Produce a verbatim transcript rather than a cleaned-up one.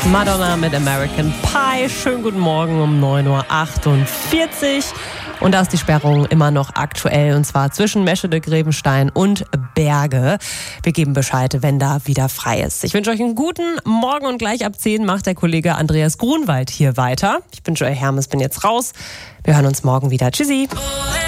Madonna mit American Pie. Schönen guten Morgen um neun Uhr achtundvierzig. Und da ist die Sperrung immer noch aktuell, und zwar zwischen Meschede, Grebenstein und Berge. Wir geben Bescheid, wenn da wieder frei ist. Ich wünsche euch einen guten Morgen, und gleich ab zehn macht der Kollege Andreas Grunwald hier weiter. Ich bin Joy Hermes, bin jetzt raus. Wir hören uns morgen wieder. Tschüssi.